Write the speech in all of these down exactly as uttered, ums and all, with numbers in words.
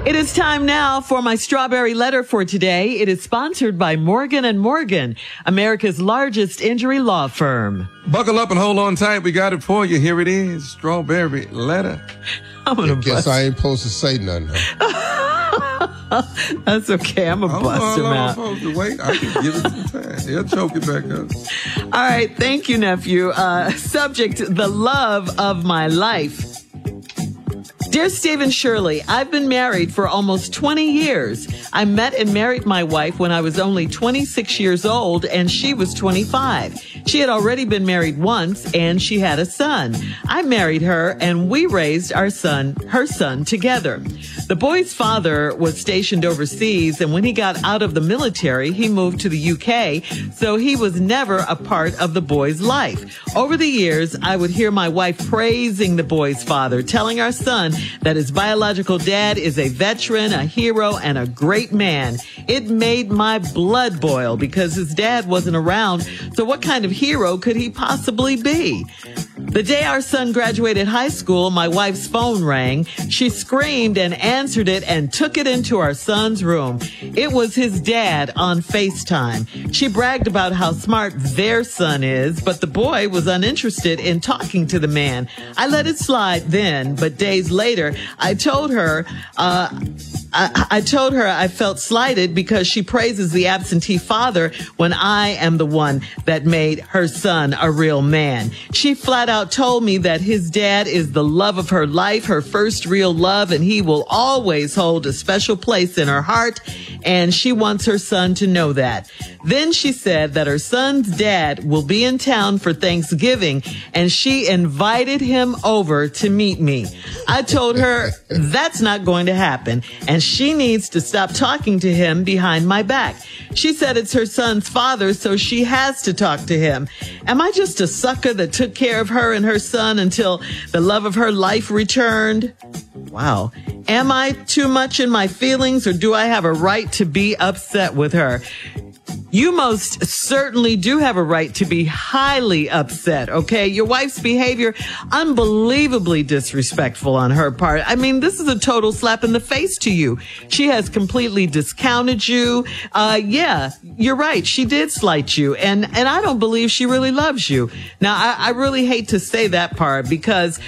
It is time now for my strawberry letter for today. It is sponsored by Morgan and Morgan, America's largest injury law firm. Buckle up and hold on tight. We got it for you. Here it is. Strawberry letter. I'm gonna I guess bust. I ain't supposed to say nothing. Huh? That's okay. I'm going to bust him out. I'm supposed to wait. I can give it some time. He'll choke it back up. All right. Thank you, nephew. Uh, subject, the love of my life. Dear Stephen Shirley, I've been married for almost twenty years. I met and married my wife when I was only twenty-six years old and she was twenty-five. She had already been married once and she had a son. I married her and we raised our son, her son, together. The boy's father was stationed overseas, and when he got out of the military, he moved to the U K, so he was never a part of the boy's life. Over the years, I would hear my wife praising the boy's father, telling our son that his biological dad is a veteran, a hero, and a great man. It made my blood boil because his dad wasn't around, so what kind of hero could he possibly be? The day our son graduated high school, my wife's phone rang. She screamed and answered it and took it into our son's room. It was his dad on FaceTime. She bragged about how smart their son is, but the boy was uninterested in talking to the man. I let it slide then, but days later, I told her, uh, I, I told her I felt slighted because she praises the absentee father when I am the one that made her son a real man. She flat out told me that his dad is the love of her life, her first real love, and he will always hold a special place in her heart, and she wants her son to know that. Then she said that her son's dad will be in town for Thanksgiving, and she invited him over to meet me. I told her that's not going to happen, and she needs to stop talking to him behind my back. She said it's her son's father, so she has to talk to him. Am I just a sucker that took care of her and her son until the love of her life returned? Wow. Am I too much in my feelings, or do I have a right to be upset with her? You most certainly do have a right to be highly upset, okay? Your wife's behavior, unbelievably disrespectful on her part. I mean, this is a total slap in the face to you. She has completely discounted you. Uh, yeah, you're right. She did slight you. And, and I don't believe she really loves you. Now, I, I really hate to say that part because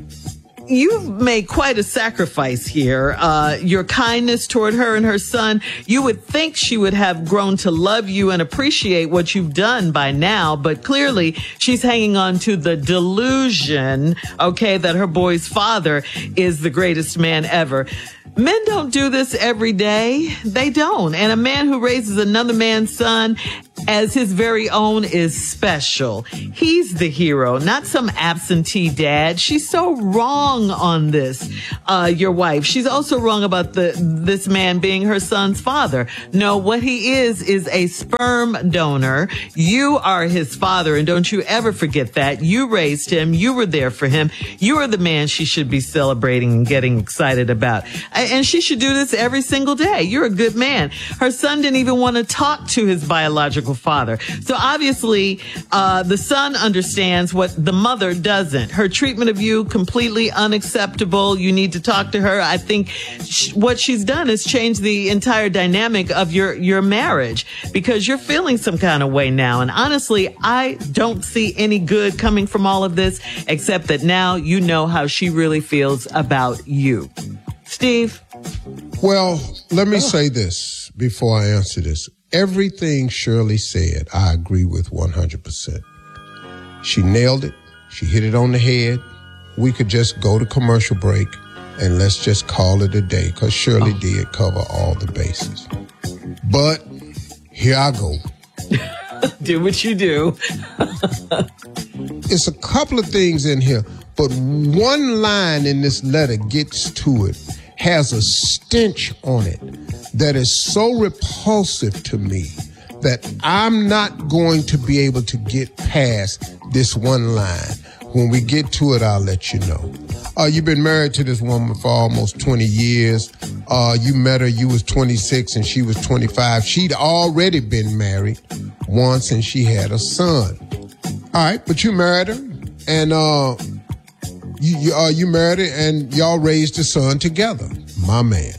you've made quite a sacrifice here. Uh, your kindness toward her and her son, you would think she would have grown to love you and appreciate what you've done by now, but clearly she's hanging on to the delusion, okay, that her boy's father is the greatest man ever. Men don't do this every day. They don't. And a man who raises another man's son as his very own is special. He's the hero, not some absentee dad. She's so wrong on this, uh, your wife. She's also wrong about the this man being her son's father. No, what he is is a sperm donor. You are his father, and don't you ever forget that. You raised him. You were there for him. You are the man she should be celebrating and getting excited about. And she should do this every single day. You're a good man. Her son didn't even want to talk to his biological father. So obviously, uh, the son understands what the mother doesn't. Her treatment of you, completely unacceptable. You need to talk to her. I think sh- what she's done is change the entire dynamic of your, your marriage because you're feeling some kind of way now. And honestly, I don't see any good coming from all of this, except that now you know how she really feels about you. Steve? Well, let me oh. say this before I answer this. Everything Shirley said, I agree with one hundred percent. She nailed it. She hit it on the head. We could just go to commercial break and let's just call it a day because Shirley oh. did cover all the bases. But here I go. Do what you do. It's a couple of things in here, but one line in this letter gets to it, has a stench on it that is so repulsive to me that I'm not going to be able to get past this one line. When we get to it, I'll let you know. Uh, you've been married to this woman for almost twenty years. Uh, you met her, you was twenty-six and she was twenty-five. She'd already been married once and she had a son. All right, but you married her and uh, you, you, uh, you married her and y'all raised a son together. My man,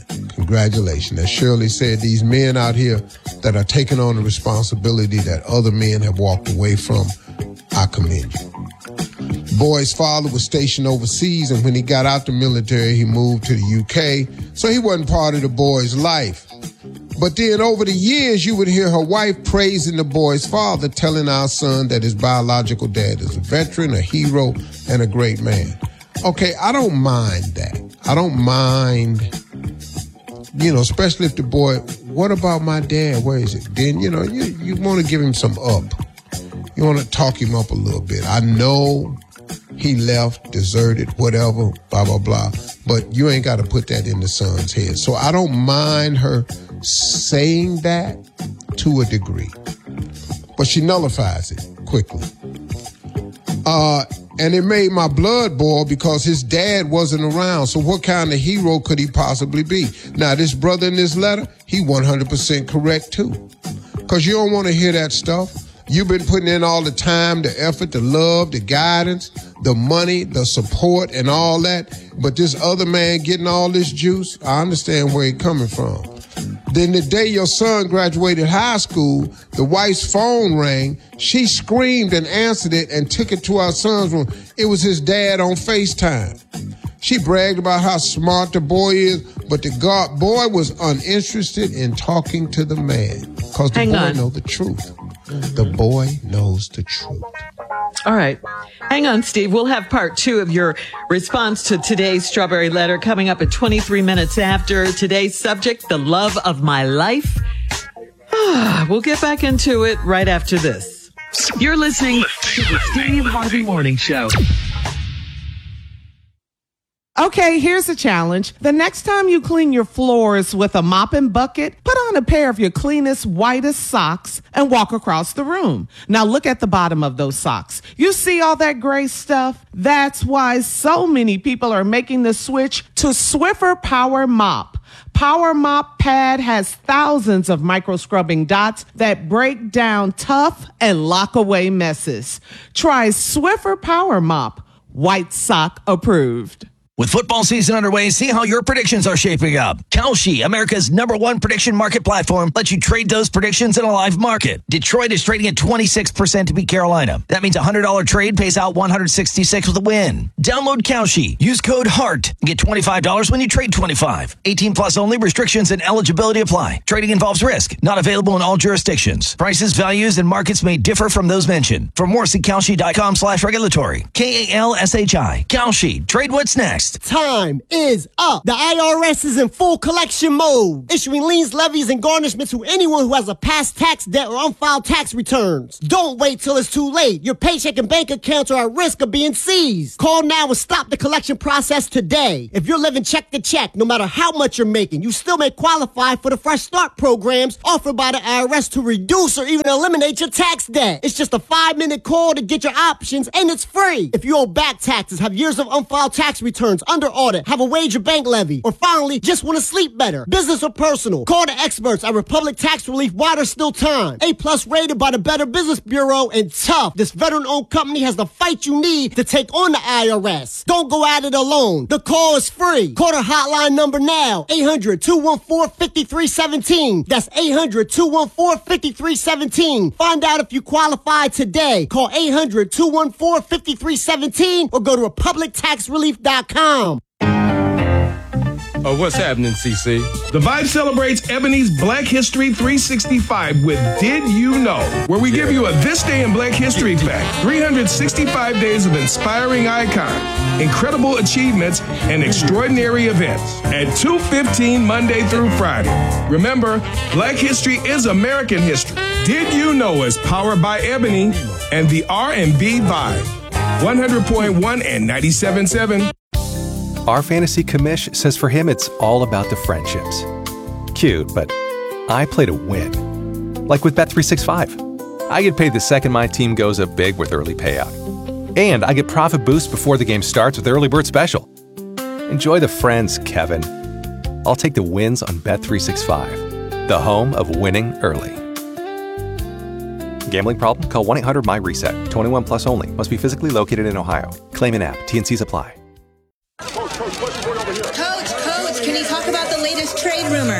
congratulations. As Shirley said, these men out here that are taking on the responsibility that other men have walked away from, I commend you. Boy's father was stationed overseas, and when he got out the military, he moved to the U K, so he wasn't part of the boy's life. But then over the years, you would hear her wife praising the boy's father, telling our son that his biological dad is a veteran, a hero, and a great man. Okay, I don't mind that. I don't mind, you know, especially if the boy, what about my dad? Where is it? Then, you know, you, you want to give him some up. You want to talk him up a little bit. I know he left, deserted, whatever, blah, blah, blah. But you ain't got to put that in the son's head. So I don't mind her saying that to a degree. But she nullifies it quickly. Uh, and it made my blood boil because his dad wasn't around. So what kind of hero could he possibly be? Now, this brother in this letter, he one hundred percent correct too. Because you don't want to hear that stuff. You've been putting in all the time, the effort, the love, the guidance, the money, the support, and all that. But this other man getting all this juice, I understand where he's coming from. Then the day your son graduated high school, the wife's phone rang. She screamed and answered it and took it to our son's room. It was his dad on FaceTime. She bragged about how smart the boy is, but the God boy was uninterested in talking to the man because the Hang boy on. knows the truth. The boy knows the truth. All right. Hang on, Steve. We'll have part two of your response to today's Strawberry Letter coming up at twenty-three minutes after today's subject, the love of my life. We'll get back into it right after this. You're listening to the Steve Harvey Morning Show. Okay, here's a challenge. The next time you clean your floors with a mop and bucket, put on a pair of your cleanest, whitest socks and walk across the room. Now look at the bottom of those socks. You see all that gray stuff? That's why so many people are making the switch to Swiffer Power Mop. Power Mop Pad has thousands of micro scrubbing dots that break down tough and lock away messes. Try Swiffer Power Mop. White sock approved. With football season underway, see how your predictions are shaping up. Kalshi, America's number one prediction market platform, lets you trade those predictions in a live market. Detroit is trading at twenty-six percent to beat Carolina. That means a one hundred dollars trade pays out one hundred sixty-six with a win. Download Kalshi. Use code HEART and get twenty-five dollars when you trade twenty-five. eighteen plus only. Restrictions and eligibility apply. Trading involves risk. Not available in all jurisdictions. Prices, values, and markets may differ from those mentioned. For more, see Kalshi.com slash regulatory. K A L S H I. Kalshi. Trade what's next. Time is up. The I R S is in full collection mode, issuing liens, levies, and garnishments to anyone who has a past tax debt or unfiled tax returns. Don't wait till it's too late. Your paycheck and bank accounts are at risk of being seized. Call now and stop the collection process today. If you're living check to check, no matter how much you're making, you still may qualify for the Fresh Start programs offered by the I R S to reduce or even eliminate your tax debt. It's just a five-minute call to get your options, and it's free. If you owe back taxes, have years of unfiled tax returns, under audit, have a wage or bank levy, or finally, just want to sleep better, business or personal, call the experts at Republic Tax Relief while there's still time. A-plus rated by the Better Business Bureau, and tough. This veteran-owned company has the fight you need to take on the I R S. Don't go at it alone. The call is free. Call the hotline number now, eight hundred, two one four, five three one seven. That's eight hundred, two one four, five three one seven. Find out if you qualify today. Call eight hundred, two one four, five three one seven or go to republic tax relief dot com. Oh, what's happening, C C? The Vibe celebrates Ebony's Black History three sixty-five with Did You Know? Where we give you a This Day in Black History fact. three hundred sixty-five days of inspiring icons, incredible achievements, and extraordinary events at two fifteen Monday through Friday. Remember, Black History is American history. Did You Know is powered by Ebony and the R and B Vibe. one hundred point one and ninety-seven point seven. Our fantasy commish says for him it's all about the friendships. Cute, but I play to win. Like with Bet three sixty-five. I get paid the second my team goes up big with early payout. And I get profit boosts before the game starts with Early Bird Special. Enjoy the friends, Kevin. I'll take the wins on Bet three sixty-five, the home of winning early. Gambling problem? Call one eight hundred my reset. twenty-one plus only. Must be physically located in Ohio. Claim in app. T N Cs apply. Coach, coach, can you talk about the latest trade rumors?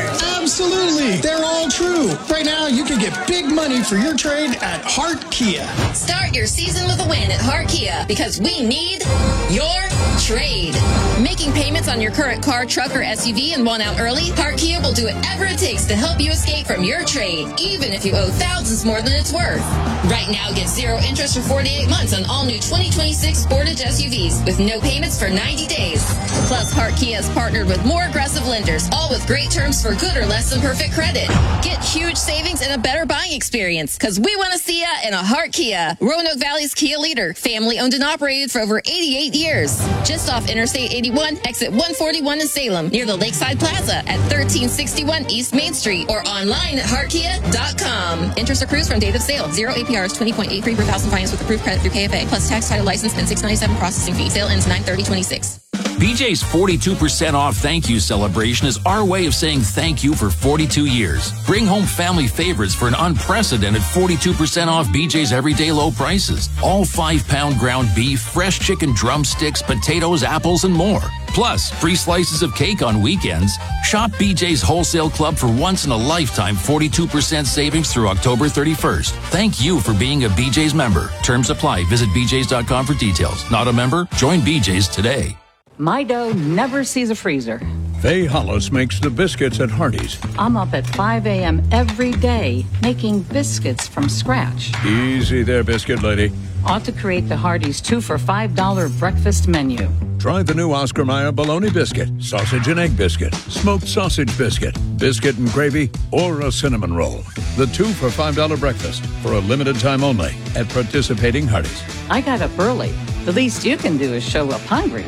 Hey, they're all true. Right now, you can get big money for your trade at Hart Kia. Start your season with a win at Hart Kia because we need your trade. Making payments on your current car, truck, or S U V and want out early? Hart Kia will do whatever it takes to help you escape from your trade, even if you owe thousands more than it's worth. Right now, get zero interest for forty-eight months on all new twenty twenty-six Sportage S U Vs with no payments for ninety days. Plus, Hart Kia has partnered with more aggressive lenders, all with great terms for good or less than perfect credit. Get huge savings and a better buying experience because we want to see ya in a Hart Kia. Roanoke Valley's Kia leader, family owned and operated for over eighty-eight years. Just off Interstate eighty-one, exit one forty-one in Salem, near the Lakeside Plaza at thirteen sixty-one East Main Street or online at hart kia dot com. Interest accrues from date of sale. Zero A P R is twenty point eight three per thousand finance with approved credit through K F A, plus tax, title, license, and six ninety-seven processing fee. Sale ends nine thirty twenty-six. B J's forty-two percent off thank you celebration is our way of saying thank you for forty-two years. Bring home family favorites for an unprecedented forty-two percent off B J's everyday low prices. All five-pound ground beef, fresh chicken drumsticks, potatoes, apples, and more. Plus, free slices of cake on weekends. Shop B J's Wholesale Club for once-in-a-lifetime forty-two percent savings through October thirty-first. Thank you for being a B J's member. Terms apply. Visit b j's dot com for details. Not a member? Join B J's today. My dough never sees a freezer. Faye Hollis makes the biscuits at Hardee's. I'm up at five a.m. every day making biscuits from scratch. Easy there, biscuit lady. Ought to create the Hardee's two for five dollar breakfast menu. Try the new Oscar Mayer bologna biscuit, sausage and egg biscuit, smoked sausage biscuit, biscuit and gravy, or a cinnamon roll. The two for five dollar breakfast for a limited time only at participating Hardee's. I got up early. The least you can do is show up hungry.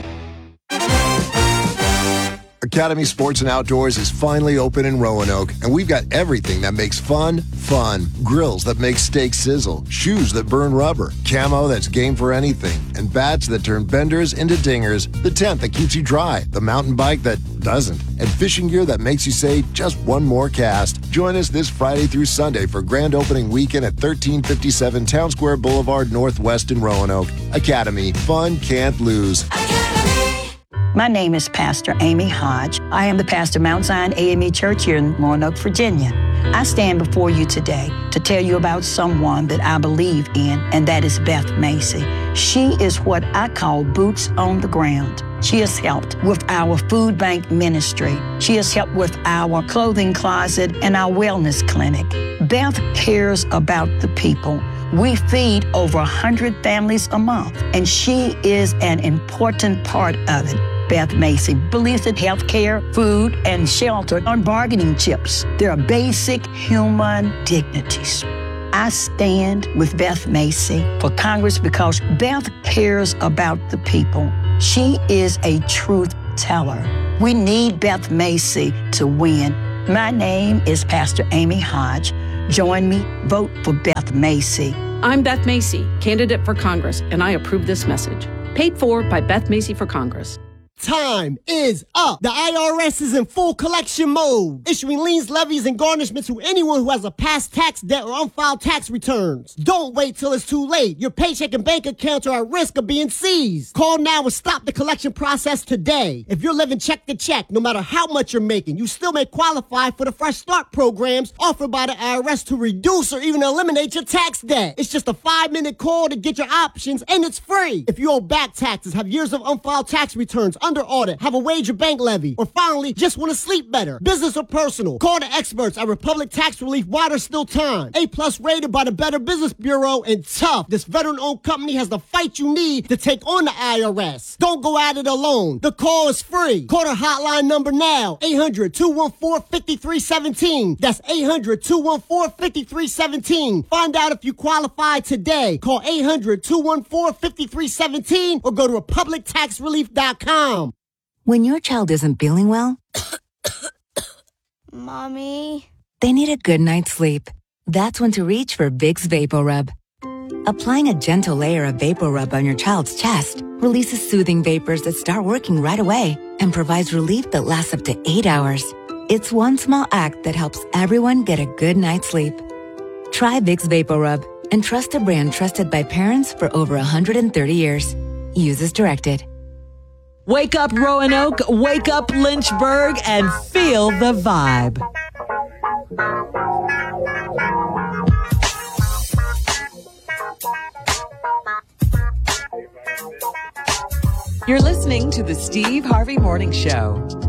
Academy Sports and Outdoors is finally open in Roanoke, and we've got everything that makes fun, fun. Grills that make steaks sizzle, shoes that burn rubber, camo that's game for anything, and bats that turn benders into dingers, the tent that keeps you dry, the mountain bike that doesn't, and fishing gear that makes you say, just one more cast. Join us this Friday through Sunday for grand opening weekend at thirteen fifty-seven Town Square Boulevard Northwest in Roanoke. Academy, fun can't lose. My name is Pastor Amy Hodge. I am the pastor of Mount Zion A M E Church here in Roanoke, Virginia. I stand before you today to tell you about someone that I believe in, and that is Beth Macy. She is what I call boots on the ground. She has helped with our food bank ministry. She has helped with our clothing closet and our wellness clinic. Beth cares about the people. We feed over one hundred families a month, and she is an important part of it. Beth Macy believes that health care, food, and shelter are bargaining chips. They're basic human dignities. I stand with Beth Macy for Congress because Beth cares about the people. She is a truth teller. We need Beth Macy to win. My name is Pastor Amy Hodge. Join me, vote for Beth Macy. I'm Beth Macy, candidate for Congress, and I approve this message. Paid for by Beth Macy for Congress. Time is up. The I R S is in full collection mode, issuing liens, levies, and garnishments to anyone who has a past tax debt or unfiled tax returns. Don't wait till it's too late. Your paycheck and bank accounts are at risk of being seized. Call now and stop the collection process today. If you're living check to check, no matter how much you're making, you still may qualify for the Fresh Start programs offered by the I R S to reduce or even eliminate your tax debt. It's just a five-minute call to get your options, and it's free. If you owe back taxes, have years of unfiled tax returns, under audit, have a wage or bank levy, or finally just want to sleep better, business or personal, call the experts at Republic Tax Relief while there's still time. A plus rated by the Better Business Bureau, and tough. This veteran-owned company has the fight you need to take on the I R S. Don't go at it alone. The call is free. Call the hotline number now, eight hundred, two one four, five three one seven. That's eight hundred, two one four, five three one seven. Find out if you qualify today. Call eight hundred, two one four, five three one seven or go to republic tax relief dot com. When your child isn't feeling well, Mommy, they need a good night's sleep. That's when to reach for Vicks VapoRub. Applying a gentle layer of VapoRub on your child's chest releases soothing vapors that start working right away and provides relief that lasts up to eight hours. It's one small act that helps everyone get a good night's sleep. Try Vicks VapoRub and trust a brand trusted by parents for over one hundred thirty years. Use as directed. Wake up, Roanoke. Wake up, Lynchburg, and feel the vibe. You're listening to the Steve Harvey Morning Show.